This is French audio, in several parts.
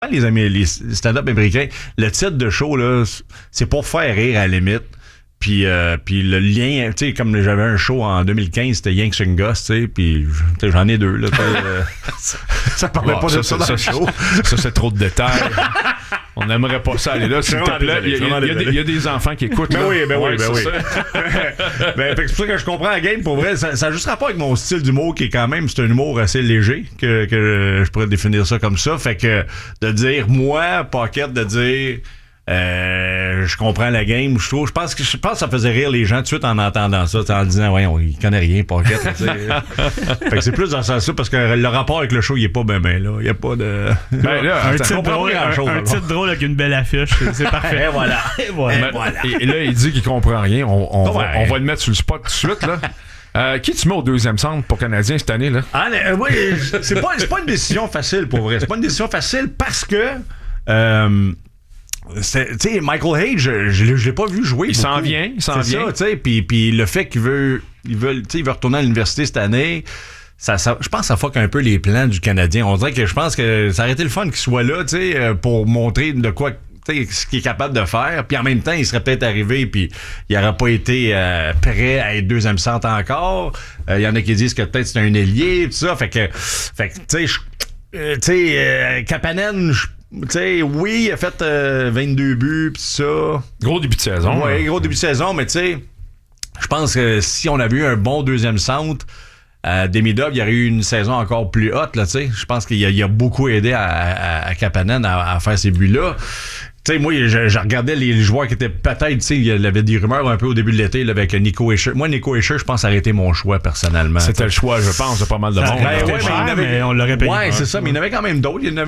les stand-up américains, le titre de show, là, c'est pour faire rire à la limite. Puis le lien, tu sais, comme j'avais un show en 2015, c'était Yank Goss, tu sais, puis j'en ai deux, là. Ça parlait pas de ça dans le show. Ça, c'est trop de détails. On n'aimerait pas ça aller là, s'il te plaît. Il y a des enfants qui écoutent. Ben oui. Ben, c'est pour ça que je comprends la game. Pour vrai, ça a juste rapport avec mon style d'humour qui est quand même, c'est un humour assez léger, que je pourrais définir ça comme ça. Fait que de dire, moi, Pocket, de dire... je comprends la game. Je pense que ça faisait rire les gens tout de suite en entendant ça, en disant il connaît rien, Pocket. Fait que c'est plus dans ce sens-là parce que le rapport avec le show il est pas ben là. Il y a pas de. Un titre drôle avec une belle affiche, c'est parfait. Et voilà. Et là, il dit qu'il comprend rien. On va le mettre sur le spot tout de suite là. Qui tu mets au deuxième centre pour Canadien cette année là? Oui, c'est pas une décision facile pour vrai. C'est pas une décision facile parce que. Tu sais, Michael Hayes, je l'ai pas vu jouer. Il s'en vient. Ça, tu sais, puis le fait qu'il veut retourner à l'université cette année, ça, je pense que ça fuck un peu les plans du Canadien. On dirait que je pense que ça aurait été le fun qu'il soit là, tu sais, pour montrer de quoi, tu sais, ce qu'il est capable de faire. Puis en même temps, il serait peut-être arrivé, puis il n'aurait pas été prêt à être deuxième centre encore. Il y en a qui disent que peut-être c'est un ailier, tout ça. Fait que tu sais, Kapanen, tu sais, oui, il a fait 22 buts pis ça. Gros début de saison. Oui, gros début de saison, mais tu sais, je pense que si on avait eu un bon deuxième centre, Demidov, il y aurait eu une saison encore plus haute, là, tu sais. Je pense qu'il a beaucoup aidé à Kapanen à faire ces buts-là. Tu sais, moi, je regardais les joueurs qui étaient peut-être, tu sais, il y avait des rumeurs un peu au début de l'été là, avec Nico Hischier. Moi, Nico Hischier, je pense, ça aurait été mon choix personnellement. C'était le choix, je pense, de pas mal de monde. Mais on l'aurait payé. Ouais, c'est ça, mais il y en avait quand même d'autres. Il y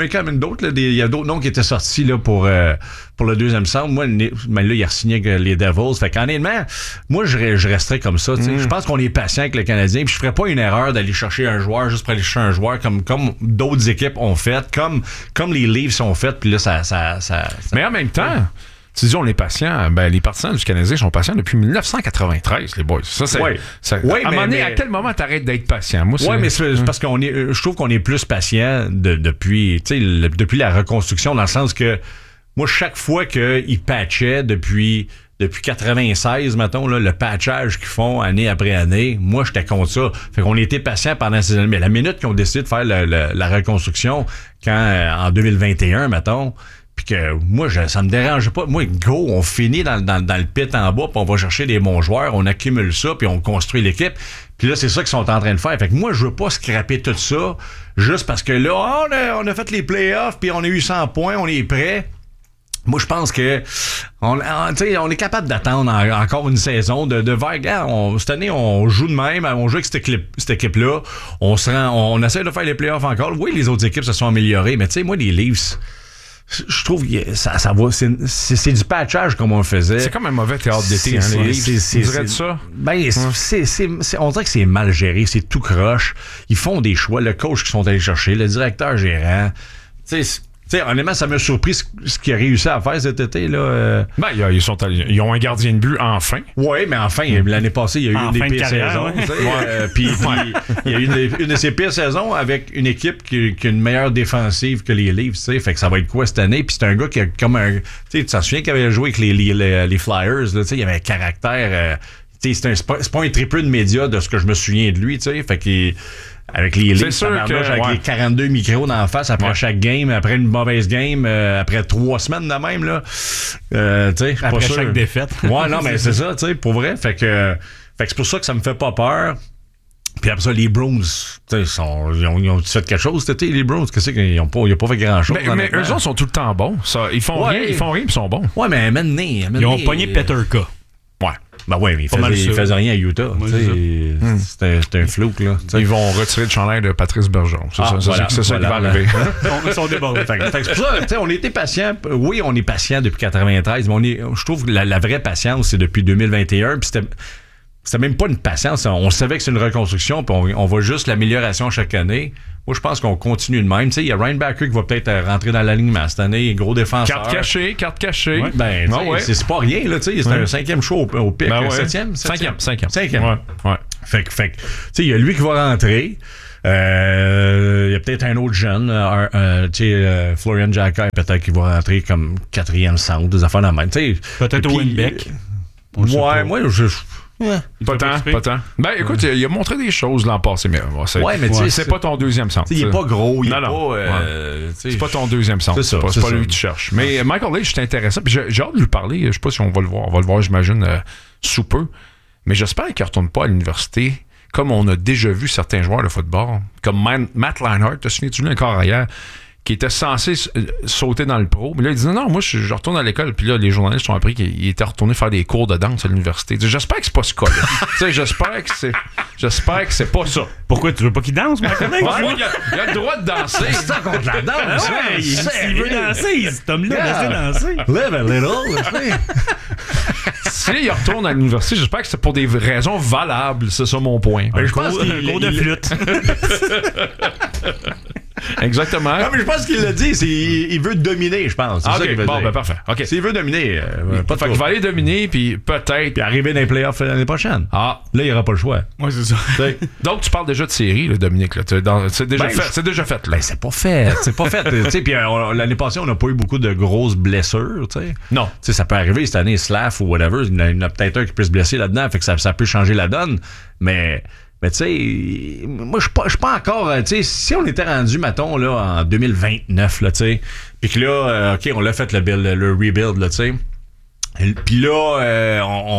a d'autres noms qui étaient sortis là, pour le deuxième centre. Moi, mais là, il a signé avec les Devils. Fait qu'honnêtement, moi, je resterais comme ça. Je pense qu'on est patient avec le Canadien. Puis je ferais pas une erreur d'aller chercher un joueur juste pour aller chercher un joueur comme d'autres équipes ont fait, comme les Leafs ont fait. Puis là, ça Mais en même temps, tu dis on est patient, ben les partisans du Canadien sont patients depuis 1993, les boys. Ça, c'est. À un moment donné, à quel moment t'arrêtes d'être patient? Moi, mais c'est parce je trouve qu'on est plus patient depuis la reconstruction, dans le sens que moi, chaque fois qu'ils patchaient depuis 96, mettons, là, le patchage qu'ils font année après année, moi, j'étais contre ça. Fait qu'on était patient pendant ces années. Mais la minute qu'ils ont décidé de faire la reconstruction, en 2021, mettons, puis que moi, ça me dérange pas. Moi, go, on finit dans le pit en bas, puis on va chercher des bons joueurs, on accumule ça, puis on construit l'équipe. Puis là, c'est ça qu'ils sont en train de faire. Fait que moi, je veux pas scraper tout ça juste parce que là, on a fait les playoffs, puis on a eu 100 points, on est prêt. Moi, je pense que on est capable d'attendre encore une saison de vers. Cette année, on joue de même, on joue avec cette équipe-là. On essaie de faire les playoffs encore. Oui, les autres équipes se sont améliorées, mais tu sais, moi, les Leafs, je trouve que ça va. C'est du patchage comme on le faisait. C'est comme un mauvais théâtre d'été, hein, les Leafs. Tu dirais ça? Ben, on dirait que c'est mal géré, c'est tout croche. Ils font des choix. Le coach qui sont allés chercher, le directeur gérant. Tu sais, honnêtement, ça m'a surpris ce qu'il a réussi à faire cet été, là. Ben, ils ont un gardien de but enfin. Oui, mais enfin, l'année passée, il y a eu une des pires saisons. Puis il y a eu une de ses pires saisons avec une équipe qui a une meilleure défensive que les Leafs, tu sais. Fait que ça va être quoi cette année? Puis c'est un gars qui a comme un. Tu sais, tu t'en souviens qu'il avait joué avec les Flyers, là, tu sais, il avait un caractère. Tu sais, c'est pas un triple de médias de ce que je me souviens de lui, tu sais. Fait qu'il. Avec les Leafs, avec les 42 micros d'en face après chaque game, après une mauvaise game, après 3 semaines de même, là. Tu sais, après chaque défaite. Ouais, non, mais c'est ça, tu sais, pour vrai. Fait que c'est pour ça que ça me fait pas peur. Puis après ça, les Bruins, ils ont fait quelque chose cet été, les Bruins. Qu'est-ce qu'ils ont pas fait grand-chose? Mais eux autres sont tout le temps bons. Ça, ils font rien, puis ils sont bons. Ouais, mais maintenant. Ils ont pogné Peterka. Ouais. Ben ouais, mais il faisait rien à Utah. C'était un flou, là. T'sais. Ils vont retirer le chandail de Patrice Bergeron. C'est ça qui va arriver. Ils sont débordés. C'est pour ça, on était patient. Oui, on est patient depuis 93, mais je trouve que la vraie patience, c'est depuis 2021. Puis c'était même pas une patience. On savait que c'est une reconstruction, puis on voit juste l'amélioration chaque année. Moi, je pense qu'on continue de même. Tu sais, il y a Ryan Backer qui va peut-être rentrer dans l'alignement cette année, gros défenseur. Carte cachée. Ouais, ben, c'est pas rien, là. Tu sais, c'est un 5e show au pic. 7e? 5e. Ouais. Fait que, tu sais, il y a lui qui va rentrer. Il y a peut-être un autre jeune, Florian Jacquet, peut-être qu'il va rentrer comme 4e centre, des affaires dans le même. Peut-être Owen Beck. Ouais, moi, Pas tant. Ben, écoute, il a montré des choses l'an passé, mais c'est pas ton deuxième centre. Il est pas gros, c'est pas ton deuxième centre. C'est pas lui que tu cherches. Mais Michael Leach, c'est intéressant. Puis j'ai hâte de lui parler. Je sais pas si on va le voir. On va le voir, j'imagine, sous peu. Mais j'espère qu'il ne retourne pas à l'université, comme on a déjà vu certains joueurs de football, comme Matt Leinart, te souviens-tu, un corps arrière, qui était censé sauter dans le pro. Mais là, il disait non, moi, je retourne à l'école. Puis là, les journalistes ont appris qu'il était retourné faire des cours de danse à l'université. J'espère que c'est pas ce cas-là. J'espère que c'est pas ça. Pourquoi tu veux pas qu'il danse, ma collègue? Il a le droit de danser. C'est ça contre la danse. Il veut danser. Cet homme-là, laissez danser. Live a little. S'il retourne à l'université, j'espère que c'est pour des raisons valables. C'est ça mon point. Je pense qu'il cours de flûte. Exactement. Non, mais je pense qu'il l'a dit, il veut dominer, je pense. C'est ça qu'il veut dire. Ben parfait. Okay. S'il veut dominer, fait qu'il va aller dominer, puis peut-être. Puis arriver dans les playoffs l'année prochaine. Là, il n'y aura pas le choix. Oui, c'est ça. Donc, tu parles déjà de série, là, Dominique. Là. C'est déjà fait. C'est déjà fait. Là. Ben, c'est pas fait. C'est pas fait. Puis l'année passée, on n'a pas eu beaucoup de grosses blessures. T'sais. Non. T'sais, ça peut arriver cette année, Slav ou whatever. Il y en a peut-être un qui peut se blesser là-dedans. Fait que ça peut changer la donne. Mais tu sais, moi, je suis pas encore. Tu sais, si on était rendu, mettons, là, en 2029, là, tu sais, puis que là, OK, on l'a fait le rebuild, là, tu sais. Puis là,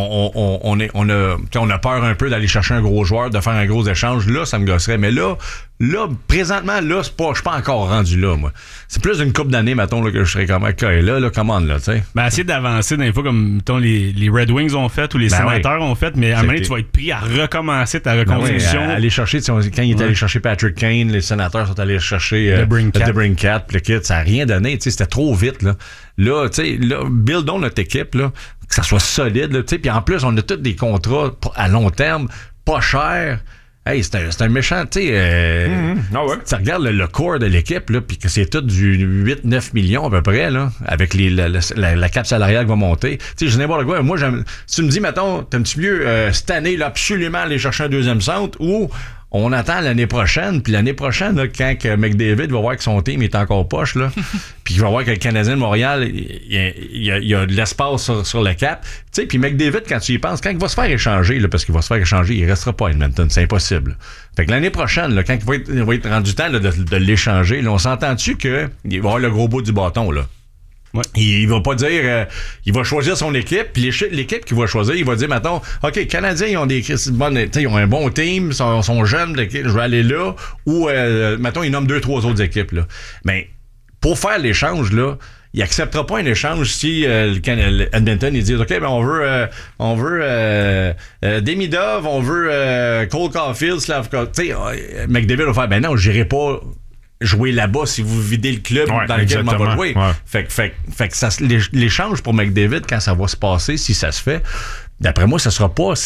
on a peur un peu d'aller chercher un gros joueur, de faire un gros échange. Là, ça me gosserait. Mais là, présentement, là, je suis pas encore rendu là, moi. C'est plus d'une couple d'années, mettons, là, que je serais comme, OK, là, commande, là, tu sais. Ben, essayer d'avancer dans les fois comme, mettons, les Red Wings ont fait ou les Sénateurs ont fait, mais à un moment donné, tu vas être pris à recommencer ta reconstruction. Aller chercher, quand il est allé chercher Patrick Kane, les Sénateurs sont allés chercher DeBrincat, puis le kit, ça n'a rien donné, tu sais, c'était trop vite, là. Là, tu sais, buildons notre équipe, là, que ça soit solide, tu sais, puis en plus, on a tous des contrats à long terme, pas chers. Hey, c'est un méchant, tu sais. Tu regardes le core de l'équipe, là, puis que c'est tout du 8-9 millions à peu près, là, avec la cap salariale qui va monter. Tu sais, je n'importe quoi. Moi, si tu me dis, mettons, t'aimes-tu mieux cette année, là, absolument aller chercher un deuxième centre ou on attend l'année prochaine, puis l'année prochaine, là, quand McDavid va voir que son team est encore poche, là, puis qu'il va voir que le Canadien de Montréal, il y a de l'espace sur le cap. Tu sais, puis McDavid, quand tu y penses, quand il va se faire échanger, là, parce qu'il va se faire échanger, il restera pas à Edmonton, c'est impossible. Fait que l'année prochaine, là, quand il va être rendu temps là, de l'échanger, là, on s'entend-tu qu'il va avoir le gros bout du bâton, là? Ouais. Il va pas dire il va choisir son équipe, puis l'équipe qu'il va choisir, il va dire mettons, OK, Canadiens, ils ont ils ont un bon team, sont jeunes, je vais aller là, ou mettons, ils nomment 2-3 autres équipes là. Mais pour faire l'échange là, il acceptera pas un échange si Edmonton ils disent OK, ben on veut Demidov, on veut Cole Caulfield, Slavkovski, tu sais, McDavid va faire ben non, j'irai pas jouer là-bas si vous videz le club dans lequel on va jouer. Ouais. Fait que ça, l'échange pour McDavid, quand ça va se passer, si ça se fait, d'après moi, ça sera pas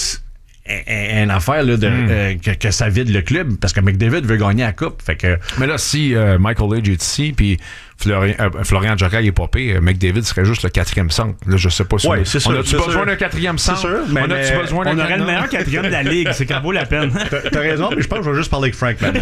une affaire là, que ça vide le club, parce que McDavid veut gagner la coupe. Fait que... Mais là, si Michael Leach est ici, puis Florian Jacquet est popé, McDavid serait juste le 4e centre. Là, je sais pas si on a-tu besoin d'un 4e centre? C'est sûr, mais on aurait le meilleur 4e de la Ligue. C'est qu'en vaut la peine. T'as raison, mais je pense que je vais juste parler avec Frank maintenant.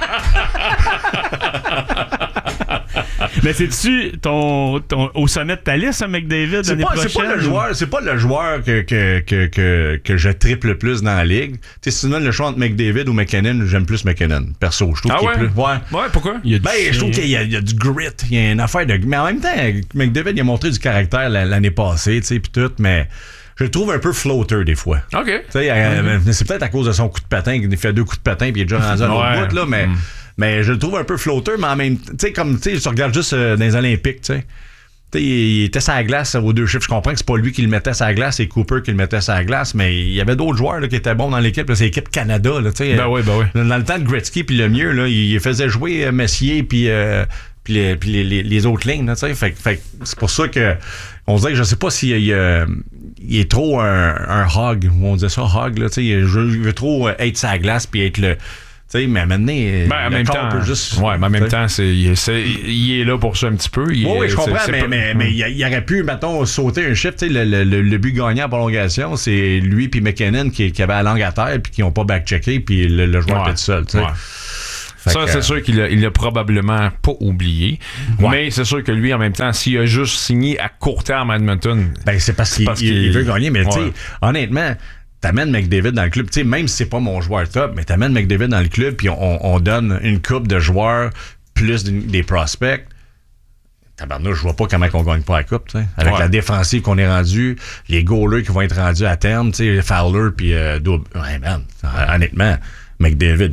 Mais c'est-tu au sommet de ta liste, McDavid, l'année prochaine? C'est pas le joueur que je triple le plus dans la Ligue. Tu sais, si tu donnes le choix entre McDavid ou McKinnon, j'aime plus McKinnon. Perso, je trouve qu'il est plus... Ouais, pourquoi? Je trouve qu'il y a du grit. Il y a une affaire de... Mais en même temps, McDavid, il a montré du caractère l'année passée, tu sais, pis tout, mais... Je le trouve un peu floater des fois. OK. C'est peut-être à cause de son coup de patin, qu'il fait 2 coups de patin puis il est déjà rendu à l'autre bout, là, mais je le trouve un peu floater, mais en même temps, tu sais, comme, tu sais, tu regardes juste dans les Olympiques, tu sais. Il était sur la glace aux 2 chiffres. Je comprends que c'est pas lui qui le mettait sur la glace, c'est Cooper qui le mettait sur la glace, mais il y avait d'autres joueurs là, qui étaient bons dans l'équipe. Là, c'est l'équipe Canada. Là, ben oui. Dans le temps de Gretzky puis Lemieux, là, il faisait jouer Messier puis les autres lignes. Là, fait c'est pour ça que on dirait que je sais pas s'il il est trop un hog. On disait ça, hog. Là, il veut trop être sur la glace puis être le... mais maintenant, en même temps, mais en même temps, il est là pour ça un petit peu. Oui, je comprends, mais il aurait pu, mettons, sauter un chiffre. Le but gagnant en prolongation, c'est lui puis McKinnon qui avait la langue à terre puis qui n'ont pas back-checké puis le joueur était tout seul. Ça, c'est sûr qu'il l'a probablement pas oublié. Ouais. Mais c'est sûr que lui, en même temps, s'il a juste signé à court terme à Edmonton... c'est parce qu'il veut gagner. Mais tu sais, honnêtement, t'amènes McDavid dans le club. Tu sais, même si c'est pas mon joueur top, mais t'amènes McDavid dans le club puis on donne une coupe de joueurs plus des prospects. Tabarnouche, je vois pas comment on gagne pas la coupe, t'sais. Avec la défensive qu'on est rendu, les goalers qui vont être rendus à terme, Fowler puis Double. Ouais, man, honnêtement, McDavid,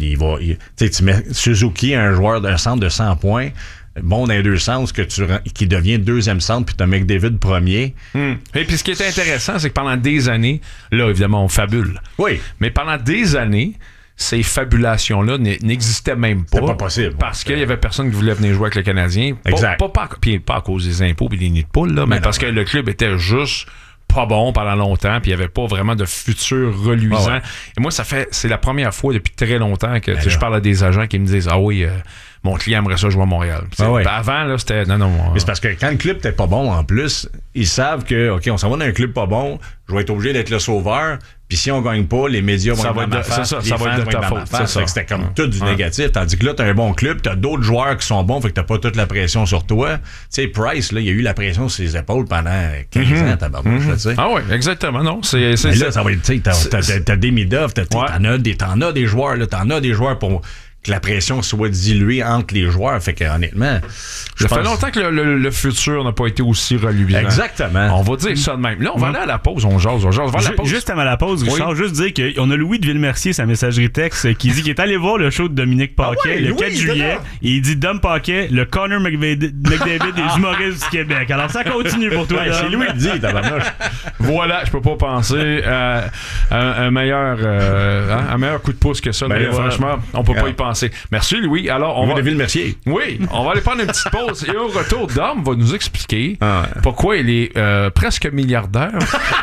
tu mets Suzuki, un joueur d'un centre de 100 points, bon dans les deux sens, qui devient deuxième centre, puis t'as McDavid premier. Et puis ce qui est intéressant, c'est que pendant des années, là, évidemment, on fabule. Oui. Mais pendant des années, ces fabulations-là n'existaient même pas. C'est pas possible. Parce qu'il y avait personne qui voulait venir jouer avec le Canadien. Exact. Pas à cause des impôts et des nids de poules, là, mais parce que le club était juste pas bon pendant longtemps, puis il n'y avait pas vraiment de futur reluisant. Et moi, c'est la première fois depuis très longtemps que je parle à des agents qui me disent « Ah oui, mon client aimerait ça jouer à Montréal. » Avant, là, c'était... Non. Mais c'est parce que quand le club n'était pas bon, en plus, ils savent que, OK, on s'en va dans un club pas bon, je vais être obligé d'être le sauveur, puis si on gagne pas, les médias vont être dans ma face, les fans vont être dans ma face. C'était comme tout du négatif. Tandis que là, t'as un bon club, t'as d'autres joueurs qui sont bons, fait que t'as pas toute la pression sur toi. Tu sais, Price, là, il a eu la pression sur ses épaules pendant 15 ans, tabarnouche, tu sais. Ah oui, exactement, non. Mais là, ça va être, tu sais, t'as des Midov, t'en as des joueurs, là, t'en as des joueurs pour que la pression soit diluée entre les joueurs. Fait que, honnêtement, ça fait longtemps que le futur n'a pas été aussi reluisant. Exactement. On va dire ça de même. Là, on va aller à la pause. On jase. Juste avant la pause, Richard, juste dire qu'on a Louis de Villemercier, sa messagerie texte, qui dit qu'il est allé voir le show de Dominique Paquet le 4 juillet. Et il dit Dom Paquet, le Connor McDavid des humoristes du Québec. Alors, ça continue pour toi. C'est Louis qui dit, tabarnouche. Voilà, je peux pas penser à un meilleur coup de pouce que ça. Franchement, on peut pas y penser. Merci, Louis. Alors, on va... Villemercier. Oui, on va aller prendre une petite pause et au retour, Dom va nous expliquer pourquoi il est presque milliardaire.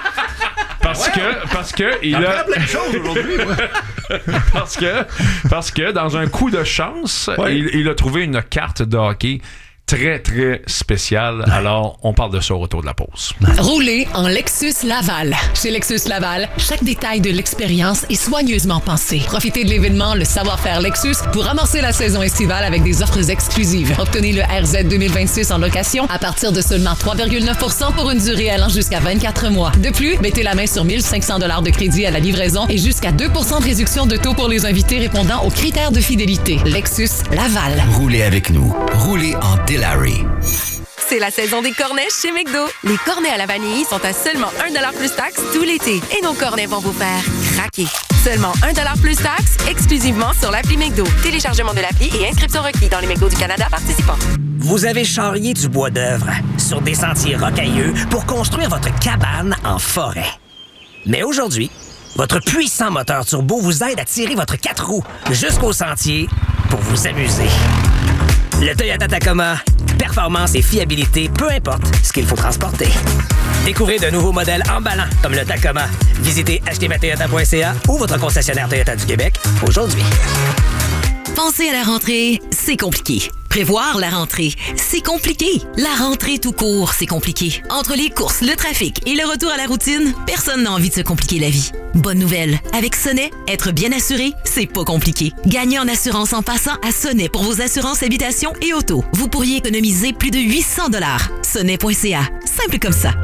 Parce que il a plein de choses aujourd'hui. parce que dans un coup de chance, il a trouvé une carte de hockey très, très spécial. Alors, on parle de ça au retour de la pause. Roulez en Lexus Laval. Chez Lexus Laval, chaque détail de l'expérience est soigneusement pensé. Profitez de l'événement Le Savoir-faire Lexus pour amorcer la saison estivale avec des offres exclusives. Obtenez le RZ 2026 en location à partir de seulement 3,9% pour une durée allant jusqu'à 24 mois. De plus, mettez la main sur 1 500 $ de crédit à la livraison et jusqu'à 2% de réduction de taux pour les invités répondant aux critères de fidélité. Lexus Laval. Roulez avec nous. Roulez en Delary. C'est la saison des cornets chez McDo. Les cornets à la vanille sont à seulement 1$ plus taxe tout l'été. Et nos cornets vont vous faire craquer. Seulement 1$ plus taxe, exclusivement sur l'appli McDo. Téléchargement de l'appli et inscription requis dans les McDo du Canada participants. Vous avez charrié du bois d'œuvre sur des sentiers rocailleux pour construire votre cabane en forêt. Mais aujourd'hui, votre puissant moteur turbo vous aide à tirer votre 4 roues jusqu'au sentier pour vous amuser. Le Toyota Tacoma, performance et fiabilité, peu importe ce qu'il faut transporter. Découvrez de nouveaux modèles emballants comme le Tacoma. Visitez achetezmatoyota.ca ou votre concessionnaire Toyota du Québec aujourd'hui. Penser à la rentrée, c'est compliqué. Prévoir la rentrée, c'est compliqué. La rentrée tout court, c'est compliqué. Entre les courses, le trafic et le retour à la routine, personne n'a envie de se compliquer la vie. Bonne nouvelle, avec Sonnet, être bien assuré, c'est pas compliqué. Gagnez en assurance en passant à Sonnet pour vos assurances habitation et auto. Vous pourriez économiser plus de 800 $. Sonnet.ca, simple comme ça.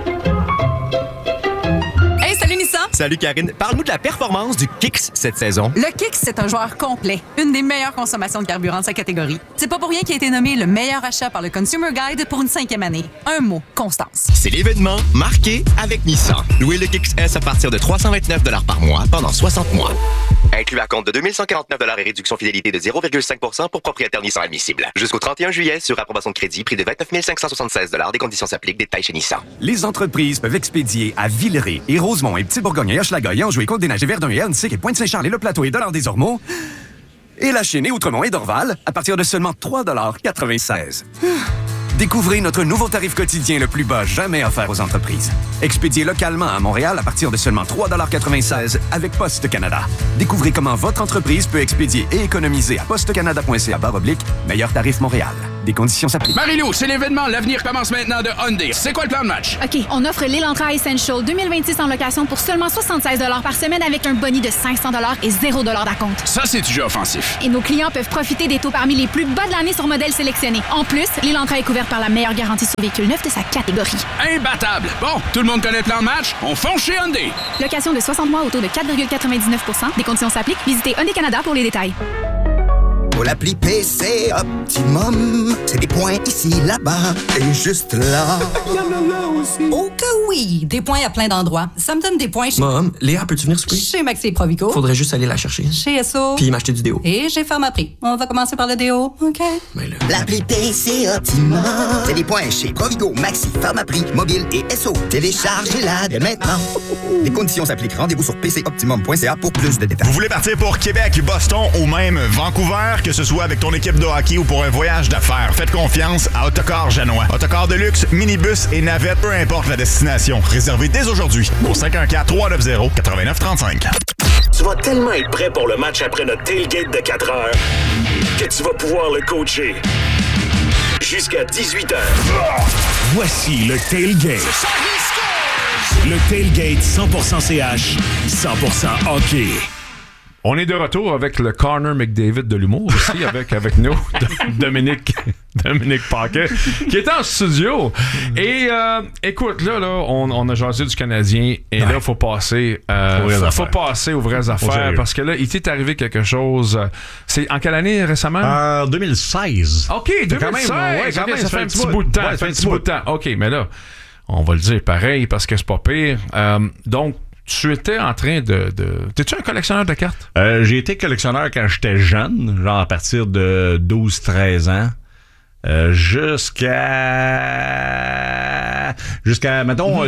Hey, salut Nissan! Salut Karine, parle-nous de la performance du Kicks cette saison. Le Kicks, c'est un joueur complet, une des meilleures consommations de carburant de sa catégorie. C'est pas pour rien qu'il a été nommé le meilleur achat par le Consumer Guide pour une 5e année. Un mot, constance. C'est l'événement marqué avec Nissan. Louez le Kicks S à partir de 329 $ par mois pendant 60 mois. Inclus à compte de 2149 $ et réduction fidélité de 0,5% pour propriétaire Nissan admissible. Jusqu'au 31 juillet sur approbation de crédit, prix de 29 576 $. Des conditions s'appliquent, détails chez Nissan. Les entreprises peuvent expédier à Villeray et Rosemont et Petit-Bourgogne et Hochelaga et Anjou et Côte-des-Neiges et Verdun et Ahuntsic et Pointe-Saint-Charles et Le Plateau et Dollard-des-Ormeaux et La Chine et Outremont et Dorval à partir de seulement 3,96 $. Découvrez notre nouveau tarif quotidien le plus bas jamais offert aux entreprises. Expédié localement à Montréal à partir de seulement 3,96 $ avec Poste Canada. Découvrez comment votre entreprise peut expédier et économiser à postecanada.ca/meilleur tarif Montréal. Des conditions s'appliquent. Marie-Lou, c'est l'événement L'avenir commence maintenant de Hyundai. C'est quoi le plan de match? OK, on offre l'Elantra Essential 2026 en location pour seulement 76 $ par semaine avec un boni de 500 $ et 0 $ d'acompte. Ça, c'est du jeu offensif. Et nos clients peuvent profiter des taux parmi les plus bas de l'année sur modèles sélectionnés. En plus, l'Elantra est couvert par la meilleure garantie sur véhicule neuf de sa catégorie. Imbattable! Bon, tout le monde connaît le plan de match? On fonce chez Hyundai! Location de 60 mois au taux de 4,99 %. Des conditions s'appliquent. Visitez Hyundai Canada pour les détails. Pour l'appli PC Optimum, c'est des points ici, là-bas et juste là. Il y en a là aussi. Oh que oui! Des points à plein d'endroits. Ça me donne des points chez... Mom, Léa, peux-tu venir souper? Chez Maxi Provico. Faudrait juste aller la chercher. Chez Esso. Puis m'acheter du déo. Et chez Pharmaprix. On va commencer par le déo, OK? L'appli PC Optimum, c'est des points chez Provigo, Maxi, Pharmaprix, Mobile et Esso. Téléchargez-la dès maintenant. Les conditions s'appliquent. Rendez-vous sur pcoptimum.ca pour plus de détails. Vous voulez partir pour Québec, Boston ou même Vancouver, que ce soit avec ton équipe de hockey ou pour un voyage d'affaires, faites confiance à Autocar Janois. Autocar de luxe, minibus et navette, peu importe la destination. Réservez dès aujourd'hui au 514-390-8935. Tu vas tellement être prêt pour le match après notre tailgate de 4 heures que tu vas pouvoir le coacher jusqu'à 18h. Voici le tailgate. Le tailgate 100% CH, 100% hockey. On est de retour avec le Connor McDavid de l'humour aussi, avec nous, Dominique Paquet, qui est en studio. Et écoute, là on a jasé du Canadien, et là, il faut passer aux vraies affaires, parce que là, il t'est arrivé quelque chose. C'est en quelle année récemment? 2016. OK, 2016. Ça fait un petit bout de temps. Ça fait un petit bout de temps. OK, mais là, on va le dire pareil, parce que c'est pas pire. Donc, tu étais en train de... T'es-tu un collectionneur de cartes? J'ai été collectionneur quand j'étais jeune, genre à partir de 12-13 ans, jusqu'à mettons,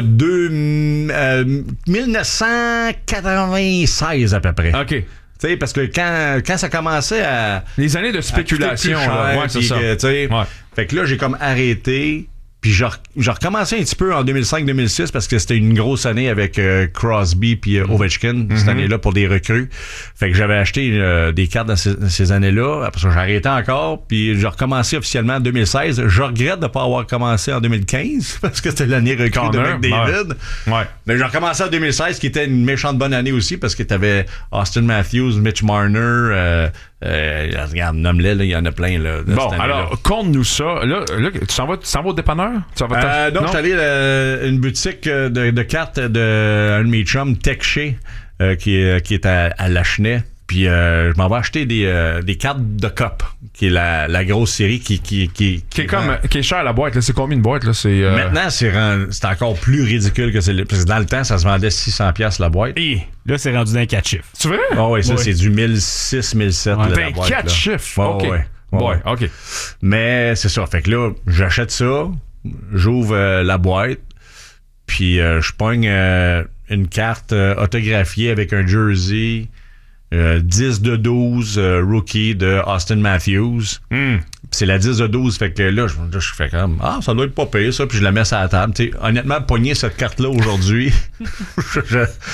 1996 à peu près. OK. Tu sais, parce que quand ça commençait à... Les années de spéculation, ouais, c'est ça. Ouais. Fait que là, j'ai comme arrêté... Puis j'ai recommencé un petit peu en 2005-2006 parce que c'était une grosse année avec Crosby puis Ovechkin cette année-là pour des recrues. Fait que j'avais acheté des cartes dans ces années-là. Après ça, j'ai arrêté encore. Puis j'ai recommencé officiellement en 2016. Je regrette de ne pas avoir commencé en 2015 parce que c'était l'année recrue de McDavid. Ouais. Mais j'ai recommencé en 2016 qui était une méchante bonne année aussi parce que t'avais Austin Matthews, Mitch Marner... regarde, nomme-les, il y en a plein. Là, bon, alors, conte-nous ça. Là, tu s'en vas au dépanneur? Donc, je suis allé à une boutique de cartes d'un de mes chums, TechShay, qui est à Lachenay. Puis je m'en vais acheter des cartes de COP, qui est la grosse série qui est chère la boîte. Là. C'est combien de boîtes? Là? Maintenant, c'est encore plus ridicule que c'est. Parce que dans le temps, ça se vendait 600$ la boîte. Et là, c'est rendu d'un 4 chiffres. C'est vrai? Oui, ça, c'est du 1006, 1007. Ouais, la boîte. 4 chiffres? OK. Ouais, OK. Mais c'est ça. Fait que là, j'achète ça, j'ouvre la boîte, puis je pogne une carte autographiée avec un jersey 10 de 12 rookie de Austin Matthews. C'est la 10 de 12, fait que là, je fais comme ça doit être pas pire ça, puis je la mets sur la table. T'sais, honnêtement, pogner cette carte-là aujourd'hui, tu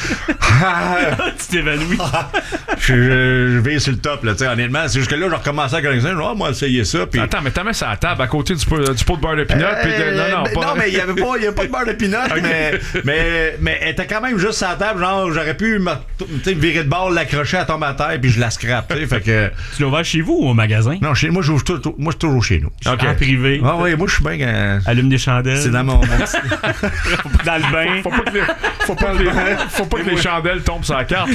t'évanouis. je vais sur le top, là, honnêtement. C'est juste que là, je recommençais à connaître ça. Moi, essayer ça. Pis... Attends, mais t'as mis ça à la table à côté du pot de beurre de pinot. Non, mais il n'y avait pas de beurre de pinot, okay. mais elle était quand même juste sur la table. Genre, j'aurais pu virer de bord, l'accrocher, elle tombe à terre, puis je la scrape. Fait que... Tu l'as ouvert chez vous ou au magasin? Non, moi, je suis toujours chez nous. En privé. Ah oui, moi je suis bien. Allume des chandelles. C'est dans mon dans le bain. Faut pas que les chandelles tombent sur la carte.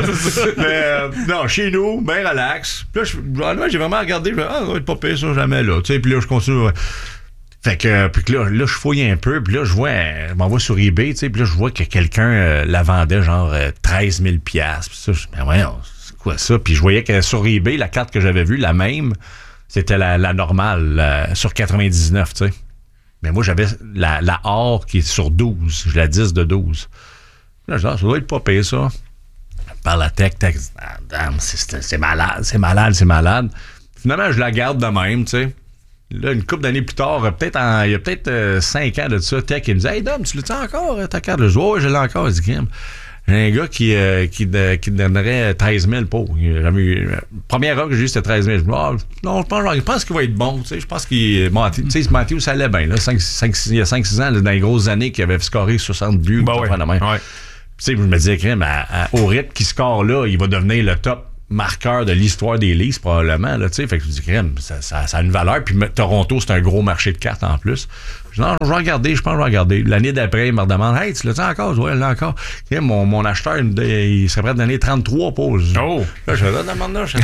Non, chez nous, bien relax. Puis là, j'ai vraiment regardé. Ça va être pas pire, ça, jamais là. Puis là, je continue. Fait que, puis là, je fouille un peu. Puis là, je m'envoie sur eBay. Puis là, je vois que quelqu'un la vendait genre 13 000$. Puis ça, ben voyons, c'est quoi ça? Puis je voyais que sur eBay, la carte que j'avais vue, la même. C'était la normale, sur 99, tu sais. Mais moi, j'avais la or qui est sur 12. J'ai la 10 de 12. Là, je dis, ça doit être pas payé, ça. Par la tech, c'est malade. Finalement, je la garde de même, tu sais. Là, une couple d'années plus tard, il y a peut-être 5 ans de ça, Tech, il me dit, hey, Dom, tu l'as-tu encore, ta carte? Je dis, ouais, je l'ai encore. Il dit, J'ai un gars qui donnerait 13 000 pour. Première heure que j'ai eu, c'était 13 000. Je pense qu'il va être bon. Je pense qu'il Matthews, ça allait bien. Là, il y a 5-6 ans, là, dans les grosses années, qu'il avait scoré 60 buts. Je me disais, au rythme qu'il score là, il va devenir le top marqueur de l'histoire des Leafs, probablement. Là, fait que je me dis, ça a une valeur. Puis Toronto, c'est un gros marché de cartes en plus. Je dis, non, je pense que je vais regarder. L'année d'après, il me redemande, hey, tu l'as encore? Ouais, là encore. Mon acheteur, il serait prêt à donner 33 pauses. Oh! Là, je fais, demande là,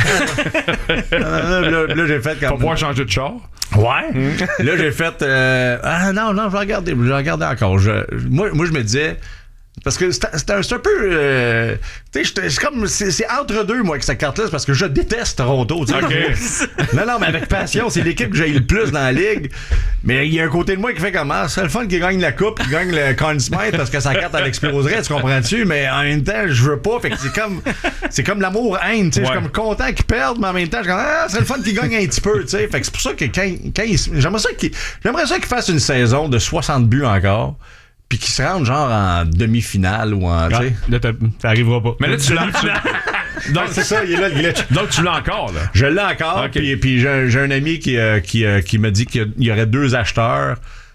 là, j'ai fait comme. Pour pouvoir changer de char? Ouais. Là, j'ai fait, non, je vais regarder. Je vais regarder encore. Moi, je me disais, parce que c'est un peu. C'est entre deux, moi, avec cette carte-là, parce que je déteste Toronto. Okay. Non, mais avec passion, c'est l'équipe que j'ai le plus dans la ligue. Mais il y a un côté de moi qui fait comment? C'est le fun qui gagne la coupe, qui gagne le Conn Smythe, parce que sa carte, elle exploserait, tu comprends-tu? Mais en même temps, je veux pas. Fait que c'est comme l'amour-haine. Je suis comme content qu'ils perdent, mais en même temps, je suis comme, c'est le fun qu'ils gagnent un petit peu. T'sais. Fait que c'est pour ça que j'aimerais ça qu'ils fassent une saison de 60 buts encore. Puis qu'ils se rendent genre en demi-finale ou en. Là, ça arrivera pas. Mais là, tu l'as. Donc, c'est ça, il est là. Donc, tu l'as encore, là. Je l'ai encore. Okay. Puis j'ai un ami qui m'a dit qu'il y aurait 2 acheteurs.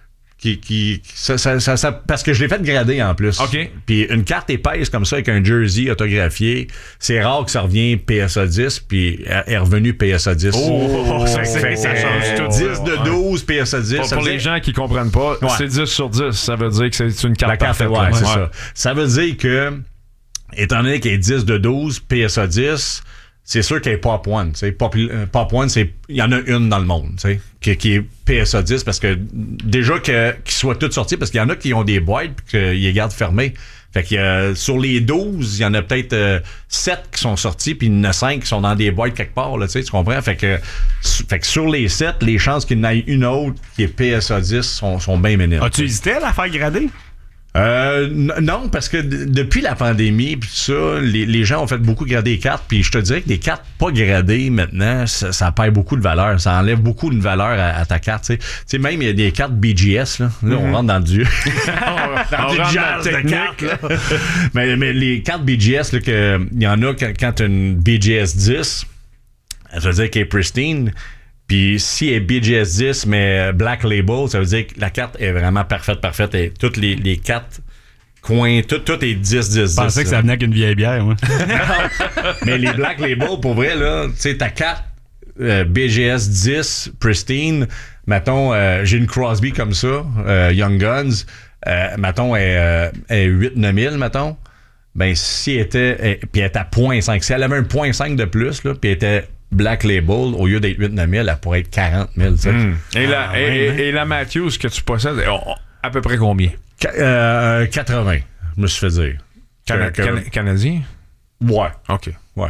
Parce que je l'ai fait grader en plus. OK. Puis une carte épaisse comme ça avec un jersey autographié, c'est rare que ça revienne PSA 10, puis est revenu PSA 10. Oh, ça change tout. 10 de 12, PSA 10. Pour les gens qui comprennent pas, c'est 10 sur 10. Ça veut dire que c'est une carte parfaite. Ouais, c'est ça. Ça veut dire que, étant donné qu'elle est 10 de 12, PSA 10, c'est sûr qu'elle est Pop One. Pop One, il y en a une dans le monde, qui est PSA 10, parce que déjà qu'ils soient toutes sorties, parce qu'il y en a qui ont des boîtes et qu'ils les gardent fermées. Fait que sur les 12, il y en a peut-être 7 qui sont sortis, puis il y en a 5 qui sont dans des boîtes quelque part, là, tu comprends? Fait que sur les 7, les chances qu'il y en ait une autre qui est PSA 10 sont bien minimes. As-tu hésité à la faire grader? Non, parce que depuis la pandémie pis ça, les gens ont fait beaucoup grader les cartes, puis je te dirais que des cartes pas gradées maintenant, ça perd beaucoup de valeur, ça enlève beaucoup de valeur à ta carte. Tu sais, même il y a des cartes BGS là, on rentre dans du dans du jazz de cartes là. mais les cartes BGS là, que il y en a quand tu as une BGS 10, ça veut dire qu'elle est pristine. Puis si elle est BGS 10, mais Black Label, ça veut dire que la carte est vraiment parfaite. Et toutes les 4 coins, tout est 10. Je pensais que ça venait avec une vieille bière, moi. Mais les Black Label, pour vrai, là, tu sais, ta carte BGS 10, pristine, mettons, j'ai une Crosby comme ça, Young Guns, mettons, est 8-9000, mettons. Ben, si elle était, puis elle était à 0.5, si elle avait un 0.5 de plus, là, puis elle était Black Label, au lieu d'être 8-9 000, elle pourrait être 40 000. Et la Matthews que tu possèdes, à peu près combien? 80, je me suis fait dire. Canadien? Ouais. OK. Ouais.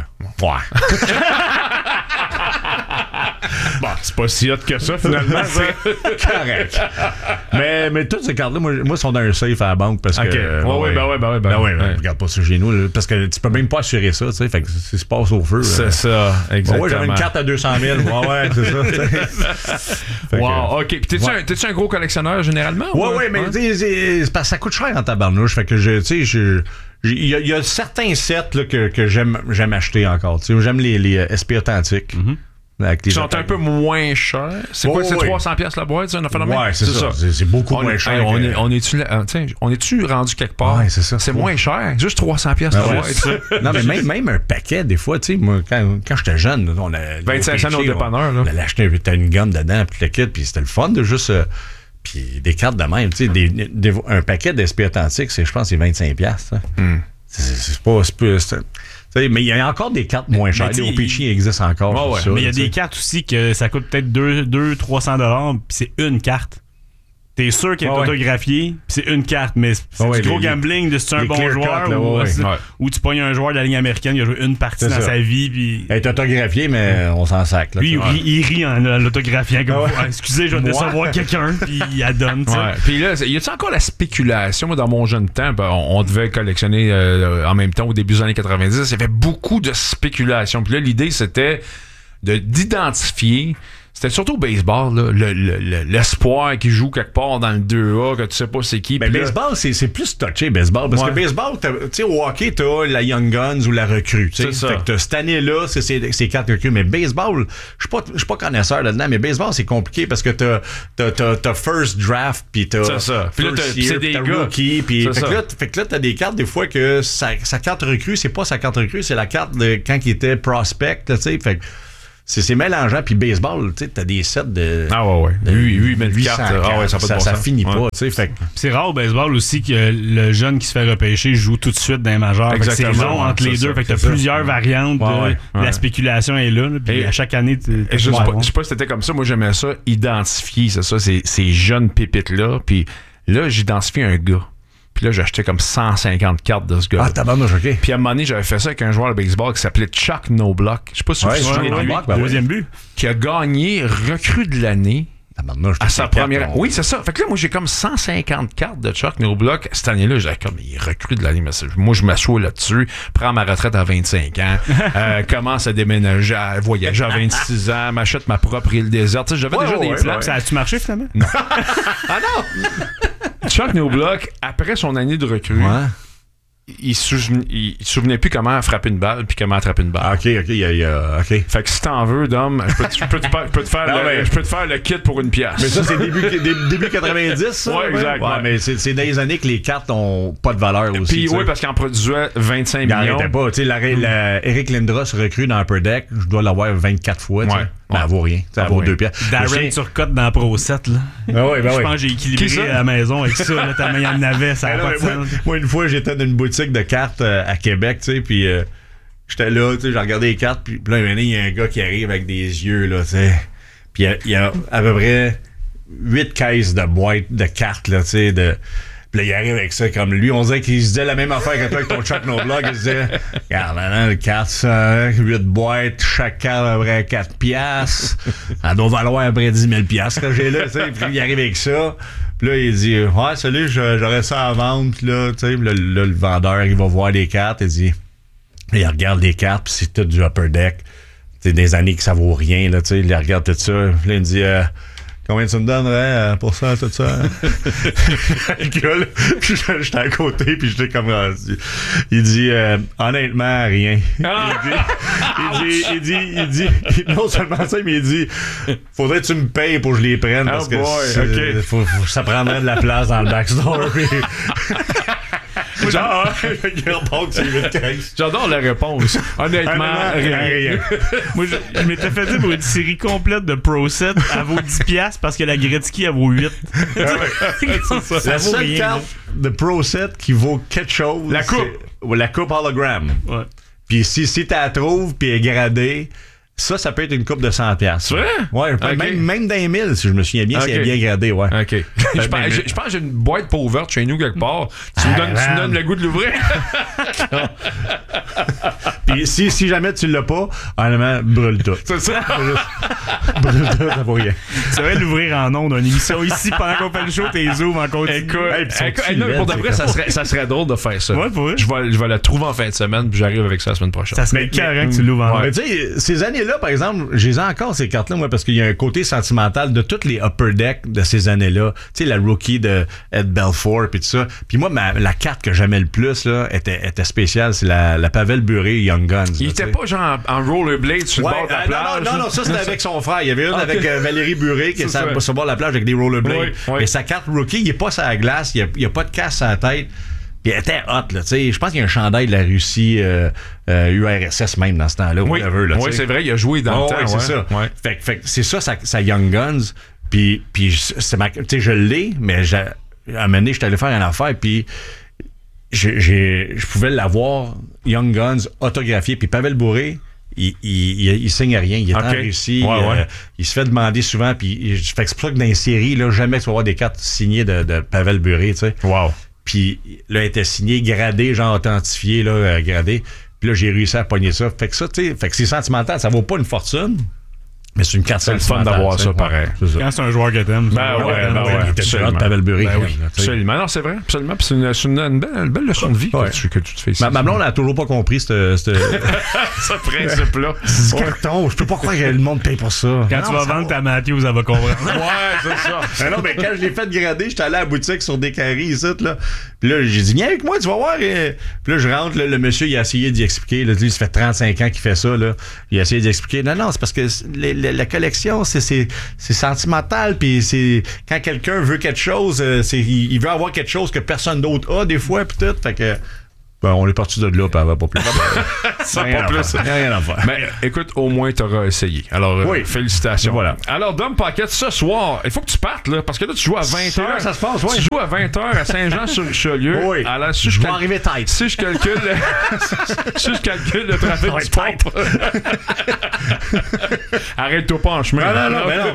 Bon, c'est pas si hot que ça, finalement. C'est correct. Mais toutes ces cartes-là, moi, sont dans un safe à la banque parce que. Regarde pas ça chez nous, là, parce que tu peux même pas assurer ça, tu sais. Fait que si se passe au feu. C'est ça, exactement. Ouais, j'avais une carte à 200 000. Ouais, c'est ça. Wow, OK. Puis t'es-tu un gros collectionneur généralement? Ouais, mais c'est parce que ça coûte cher en tabarnouche. Fait que, tu sais, il y a certains sets là, que j'aime acheter encore. J'aime les SP authentiques. Ils sont un peu moins chers. C'est quoi, c'est 300$ la boîte, c'est un phénomène? Ouais, c'est ça. C'est beaucoup moins cher. On est-tu rendu quelque part? Ouais, c'est ça. C'est moins cher. Juste 300$ la boîte. Non, mais même un paquet, des fois, tu sais, moi, quand j'étais jeune, on a. 25 cents au dépanneur, là. On allait acheter une gomme dedans, puis le kit, puis c'était le fun de juste. Puis des cartes de même, tu sais, un paquet d'SP authentiques, je pense, c'est 25$. C'est pas. Mais il y a encore des cartes moins chères. Les OPC existent encore. Mais il y a des cartes aussi que ça coûte peut-être 200-300$, puis c'est une carte. T'es sûr qu'elle est autographiée, puis c'est une carte, mais c'est du gros gambling de si tu es un bon joueur ou tu pognes un joueur de la ligne américaine qui a joué une partie dans sa vie. Puis elle est autographiée, mais on s'en sac. Là, lui, il rit en l'autographiant comme excusez, je vais décevoir quelqu'un, puis il la donne. Puis là, y a-t-il encore la spéculation? Moi, dans mon jeune temps, on devait collectionner en même temps au début des années 90. Il y avait beaucoup de spéculation. Puis là, l'idée, c'était d'identifier C'était surtout au baseball, là, l'espoir qui joue quelque part dans le 2A, que tu sais pas c'est qui. Mais baseball, c'est plus touché, baseball. Parce que baseball, tu sais, au hockey, t'as la Young Guns ou la recrue. C'est ça. Fait que cette année-là, c'est 4 recrues. Mais baseball, je suis pas connaisseur là-dedans, mais baseball, c'est compliqué parce que t'as first draft, puis t'as first year, t'as rookie. Fait que là, t'as des cartes, des fois, que sa carte recrue, c'est pas sa carte recrue, c'est la carte de quand il était prospect, tu sais. Fait que c'est mélangeant. Puis baseball, tu sais, t'as des sets de... Ah ouais. 800 cartes. Ah ouais, ça finit pas, tu sais. Fait c'est rare au baseball aussi que le jeune qui se fait repêcher joue tout de suite dans les majeurs. C'est long entre les deux. Fait que t'as plusieurs variantes. La spéculation est là. Puis à chaque année, je sais pas si c'était comme ça. Moi, j'aimais ça, identifier, c'est ça, ces jeunes pépites-là. Puis là, j'identifie un gars. Puis là, j'achetais comme 150 cartes de ce gars. Ah, tabarnouche, OK. Puis à un moment donné, j'avais fait ça avec un joueur de baseball qui s'appelait Chuck Knobloch. Je sais pas si vous vous souvenez de lui. Deuxième but. Qui a gagné recrue de l'année. À sa première. Oui, c'est ça. Fait que là, moi, j'ai comme 150 cartes de Chuck Knobloch. Cette année-là, j'ai comme, il est recrue de l'année. Moi, je m'assois là-dessus, prends ma retraite à 25 ans, commence à déménager, à voyager à 26 ans, m'achète ma propre île déserte. J'avais déjà des plans. Ça a-tu marché, finalement? Non. Ah non! Chuck Knobloch, après son année de recrue, il se souvenait plus comment frapper une balle puis comment attraper une balle. OK. Fait que si t'en veux, Dom, je peux te faire le kit pour une pièce. Mais ça, c'est début 90, ça? Ouais, exact. Ouais, mais c'est dans les années que les cartes ont pas de valeur aussi. Puis oui, parce qu'il en produisait 25 millions. Il n'arrêtait pas. Tu sais, Eric Lindros recrue dans Upper Deck, je dois l'avoir 24 fois, tu sais. Ben, elle vaut rien. Ça vaut 2 piastres. Darren Turcotte dans Pro 7, là. Je pense que j'ai équilibré à la maison avec ça. Là, tellement il y en avait, ça n'a pas de sens. Moi, une fois, j'étais dans une boutique de cartes à Québec, tu sais, puis j'étais là, tu sais, j'ai regardé les cartes, puis là, il y a un gars qui arrive avec des yeux, là, tu sais. Puis il y a à peu près 8 caisses de boîtes de cartes, là, tu sais, Puis là, il arrive avec ça comme lui. On dirait qu'il se disait la même affaire que toi avec ton Chuck Knobloch. Il se disait, regarde, maintenant, le 4, 8 boîtes, chaque carte à peu près 4 piastres. Ça doit valoir à peu près 10 000 piastres que j'ai là, tu sais. Puis il arrive avec ça. Puis là, il dit, ouais, salut, j'aurais ça à vendre. Puis là, tu sais, le vendeur, il va voir les cartes. Il dit, il regarde les cartes, puis c'est tout du Upper Deck. C'est des années que ça vaut rien, là, tu sais. Il regarde tout ça. Puis là, il me dit, combien tu me donnerais pour ça, tout ça? Le gars, là, j'étais à côté, puis j'étais comme... Il dit, honnêtement, rien. Il dit, non seulement ça, mais il dit, faudrait que tu me payes pour que je les prenne, parce que ça prendrait de la place dans le backstore. J'adore la réponse. Honnêtement, rien. Moi, je m'étais fait dire pour une série complète de Pro 7, elle vaut 10$ parce que la Gretzky, elle vaut 8. La seule carte de Pro 7 qui vaut quelque chose, la coupe. La coupe hologramme. Ouais. Puis si tu la trouves puis elle est gradée, ça peut être une coupe de 100$. C'est vrai? Ouais, même dans les 1000, si je me souviens bien, si elle est bien gradée, ouais. OK. Je pense que j'ai une boîte pas ouverte chez nous quelque part. Tu me donnes le goût de l'ouvrir? Puis si jamais tu l'as pas, honnêtement, brûle tout. C'est ça? Brûle tout, ça vaut rien. Tu devrais l'ouvrir en ondes, une émission ici pendant qu'on fait le show, t'es zoom en continu. Écoute, pour de vrai, ça serait drôle de faire ça. Ouais, pour vrai. Je vais la trouver en fin de semaine, puis j'arrive avec ça la semaine prochaine. Ça serait carré que tu l'ouvres en ondes. Mais tu sais, ces années-là, par exemple, j'ai encore ces cartes-là, moi, parce qu'il y a un côté sentimental de toutes les Upper Deck de ces années-là. Tu sais, la rookie de Ed Belfour, puis tout ça. Puis moi, la carte que j'aimais le plus, là, était spéciale. C'est la Pavel Bure Young Guns. Il était pas genre en rollerblade sur le bord de la plage? Non, ça c'était avec son frère. Il y avait une avec Valérie Bure qui est sur le bord de la plage avec des rollerblades. Mais sa carte rookie, il est pas sur la glace, il y a pas de casse à la tête. Puis elle était hot, là, tu sais. Je pense qu'il y a un chandail de la Russie, URSS même dans ce temps-là. Oui, c'est vrai, il a joué dans le temps. Oui, c'est ça. Ouais. Fait que c'est ça, sa Young Guns. Puis je l'ai, mais à un moment donné, j'étais allé faire une affaire, puis je pouvais l'avoir, Young Guns, autographié. Puis Pavel Bure, il signe rien. Il est en Russie. Il se fait demander souvent. Puis fait que c'est pour ça que dans les séries, là, jamais tu vas avoir des cartes signées de Pavel Bure, tu sais. Wow. Puis là, elle était signée, gradée, genre authentifiée, là, gradée. Puis là, j'ai réussi à pogner ça. Fait que ça, tu sais, fait que c'est sentimental. Ça vaut pas une fortune. Mais c'est une carte c'est le fun d'avoir ça, pareil. Quand c'est un joueur que t'aimes. Il était déjà de Pavel Bure. Absolument. Non, c'est vrai. Absolument. Puis c'est une belle leçon de vie que tu te fais ici. Ma blonde n'a toujours pas compris ce principe-là. Ce carton. Je peux pas croire que le monde paye pour ça. Quand tu vas vendre ta Matthews, elle va comprendre. Ouais, c'est ça. Non, mais quand je l'ai fait grader, j'étais allé à la boutique sur des carrés ici, là. Puis là, j'ai dit, viens avec moi, tu vas voir. Puis là, je rentre, le monsieur, il a essayé d'y expliquer. Là, lui, ça fait 35 ans qu'il fait ça, là. Il a essayé d'expliquer. Non, c'est parce que la collection, c'est sentimental, puis c'est quand quelqu'un veut quelque chose, il veut avoir quelque chose que personne d'autre a des fois, puis tout, fait que on est parti de là, puis elle va pas plus. Rien à faire. Mais écoute, au moins t'auras essayé. Alors félicitations. Voilà. Alors Dom Paquette, ce soir, il faut que tu partes là, parce que là tu joues à 20h. Ça se passe, oui. Tu joues à 20h à Saint-Jean-sur-Richelieu. Oui. Alors, je vais arriver tête. Si je calcule le trafic du pont. Arrête-toi pas en chemin.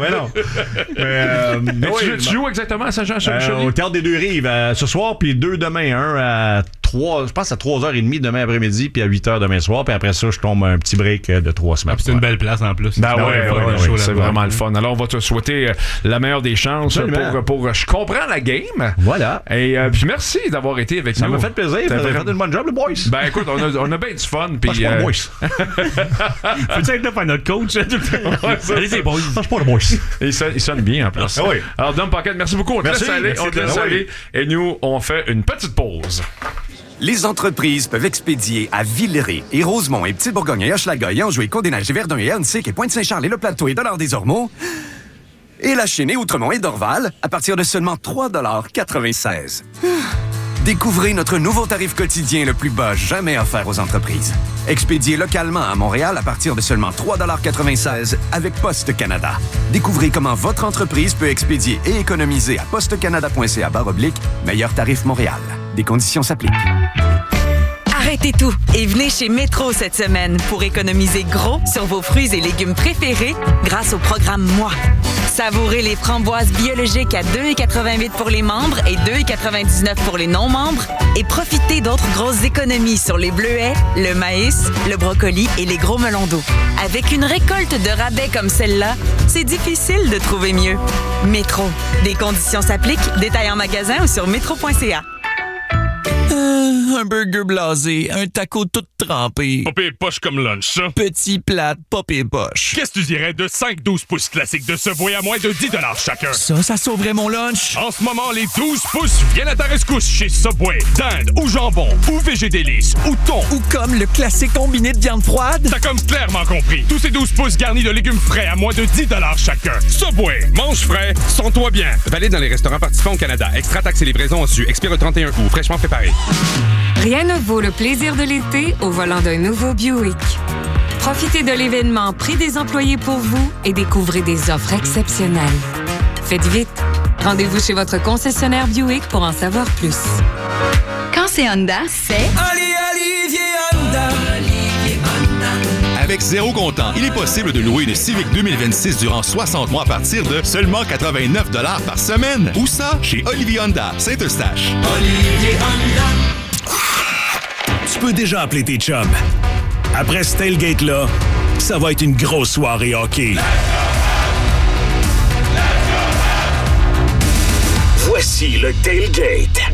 Non. Tu joues exactement à Saint-Jean-sur-Richelieu? Au Théâtre des Deux-Rives ce soir, puis 2 demain, un à 3, je pense à 3h30 demain après-midi, puis à 8h demain soir, puis après ça, je tombe un petit break de 3 semaines. C'est une belle place en plus. C'est vraiment le fun. Alors, on va te souhaiter la meilleure des chances pour je comprends la game. Voilà. Et puis merci d'avoir été avec nous. Ça m'a fait plaisir. Vous avez fait une bonne job, les boys. Ben écoute, on a bien du fun. Pas le boys. Peux-tu être là pour notre coach? Allez, c'est boys. Pas le boys. Il sonne bien en plus. Oui. Alors, Dom Paquette, merci beaucoup. On te laisse aller. Et nous, on fait une petite pause. Les entreprises peuvent expédier à Villeray et Rosemont et Petite-Bourgogne et Hochelaga et Anjou et Côte-des-Neiges et Verdun et Hernestique et Pointe-Saint-Charles et Le Plateau et Dollard-des-Ormeaux et La Chênaie, Outremont et Dorval à partir de seulement 3,96 $. Découvrez notre nouveau tarif quotidien le plus bas jamais offert aux entreprises. Expédié localement à Montréal à partir de seulement 3,96 $ avec Poste Canada. Découvrez comment votre entreprise peut expédier et économiser à postecanada.ca/meilleur tarif Montréal. Des conditions s'appliquent. Arrêtez tout et venez chez Métro cette semaine pour économiser gros sur vos fruits et légumes préférés grâce au programme Moi. Savourez les framboises biologiques à 2,88 $ pour les membres et 2,99 $ pour les non-membres et profitez d'autres grosses économies sur les bleuets, le maïs, le brocoli et les gros melons d'eau. Avec une récolte de rabais comme celle-là, c'est difficile de trouver mieux. Métro. Des conditions s'appliquent. Détails en magasin ou sur métro.ca. Un burger blasé, un taco tout trempé. Pas pire poche comme lunch, ça. Petit plate, pas pire poche. Qu'est-ce que tu dirais de 5-12 pouces classiques de Subway à moins de 10 $ chacun? Ça sauverait mon lunch. En ce moment, les 12 pouces viennent à ta rescousse chez Subway. Dinde ou jambon ou végé délice ou thon. Ou comme le classique combiné de viande froide. T'as comme clairement compris. Tous ces 12 pouces garnis de légumes frais à moins de 10 $ chacun. Subway, mange frais, sens-toi bien. Valide dans les restaurants participants au Canada. Extra taxes et livraison en su. Expire le 31 août. Fraîchement préparé. Rien ne vaut le plaisir de l'été au volant d'un nouveau Buick. Profitez de l'événement Prix des employés pour vous et découvrez des offres exceptionnelles. Faites vite. Rendez-vous chez votre concessionnaire Buick pour en savoir plus. Quand c'est Honda, c'est... Avec zéro comptant, il est possible de louer une Civic 2026 durant 60 mois à partir de seulement 89 $ par semaine. Où ça? Chez Olivier Honda, Saint-Eustache. Olivier Honda. Tu peux déjà appeler tes chums. Après ce tailgate-là, ça va être une grosse soirée hockey. Voici le Tailgate.